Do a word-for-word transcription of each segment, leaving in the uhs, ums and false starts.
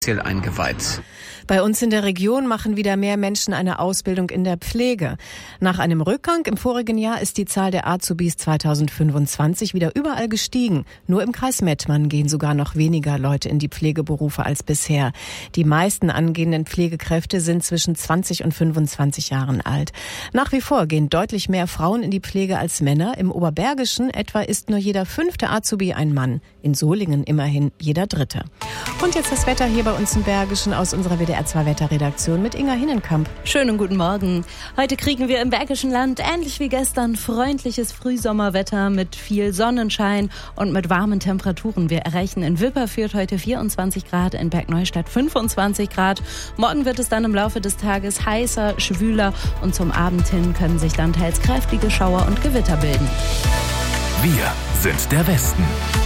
eingeweiht. Bei uns in der Region machen wieder mehr Menschen eine Ausbildung in der Pflege. Nach einem Rückgang im vorigen Jahr ist die Zahl der Azubis zweitausendfünfundzwanzig wieder überall gestiegen. Nur im Kreis Mettmann gehen sogar noch weniger Leute in die Pflegeberufe als bisher. Die meisten angehenden Pflegekräfte sind zwischen zwanzig und fünfundzwanzig Jahren alt. Nach wie vor gehen deutlich mehr Frauen in die Pflege als Männer. Im Oberbergischen etwa ist nur jeder fünfte Azubi ein Mann. In Solingen immerhin jeder dritte. Und jetzt das Wetter hier bei uns im Bergischen aus unserer W D R zwei Wetterredaktion mit Inga Hinnenkamp. Schönen guten Morgen. Heute kriegen wir im Bergischen Land ähnlich wie gestern freundliches Frühsommerwetter mit viel Sonnenschein und mit warmen Temperaturen. Wir erreichen in Wipperfürth heute vierundzwanzig Grad, in Bergneustadt fünfundzwanzig Grad. Morgen wird es dann im Laufe des Tages heißer, schwüler und zum Abend hin können sich dann teils kräftige Schauer und Gewitter bilden. Wir sind der Westen.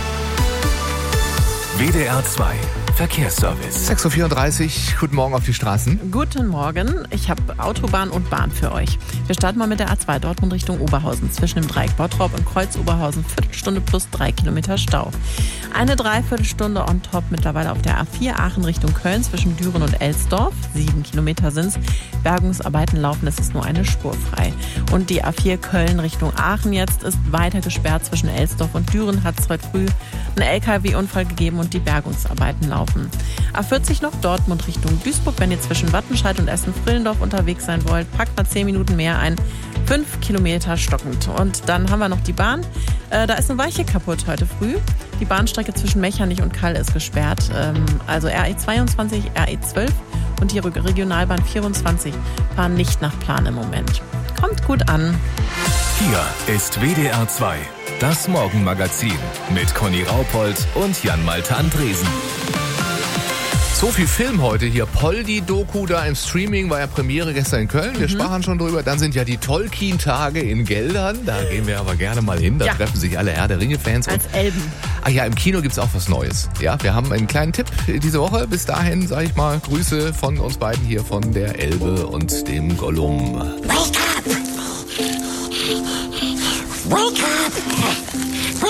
W D R zwei Verkehrsservice. sechs Uhr vierunddreißig, guten Morgen auf die Straßen. Guten Morgen, ich habe Autobahn und Bahn für euch. Wir starten mal mit der A zwei Dortmund Richtung Oberhausen. Zwischen dem Dreieck Bottrop und Kreuz Oberhausen Viertelstunde plus drei Kilometer Stau. Eine Dreiviertelstunde on top mittlerweile auf der A vier Aachen Richtung Köln zwischen Düren und Elsdorf. Sieben Kilometer sind's. Bergungsarbeiten laufen, es ist nur eine Spur frei. Und die A vier Köln Richtung Aachen jetzt ist weiter gesperrt zwischen Elsdorf und Düren. Hat es heute früh einen L K W-Unfall gegeben und die Bergungsarbeiten laufen. A vierzig noch Dortmund Richtung Duisburg. Wenn ihr zwischen Wattenscheid und Essen-Frillendorf unterwegs sein wollt, packt mal zehn Minuten mehr ein. Fünf Kilometer stockend. Und dann haben wir noch die Bahn. Äh, da ist eine Weiche kaputt heute früh. Die Bahnstrecke zwischen Mechernich und Kall ist gesperrt. Ähm, also R E zweiundzwanzig, R E zwölf und die Regionalbahn vierundzwanzig fahren nicht nach Plan im Moment. Kommt gut an. Hier ist W D R zwei, das Morgenmagazin mit Conny Raupold und Jan-Malte Andresen. So viel Film heute hier. Poldi-Doku da im Streaming, war ja Premiere gestern in Köln. Wir mhm. sprachen schon drüber. Dann sind ja die Tolkien-Tage in Geldern. Da gehen wir aber gerne mal hin. Da ja. treffen sich alle Herr der Ringe-Fans. Als Elben. Ach ja, im Kino gibt's auch was Neues. Ja, wir haben einen kleinen Tipp diese Woche. Bis dahin, sage ich mal, Grüße von uns beiden hier von der Elbe und dem Gollum. Wake up! Wake up!